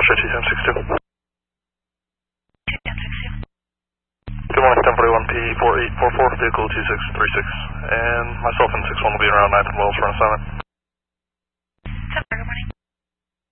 Roger, T1062. Good morning, 1041P4844, vehicle 2636, and myself and 61 will be around 9th and Wells for an assignment.